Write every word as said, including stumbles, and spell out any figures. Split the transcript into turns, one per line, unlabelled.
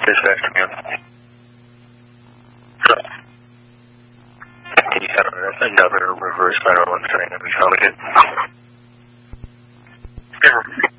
Dispatch command. So, you have another reverse nine one one train that we found again.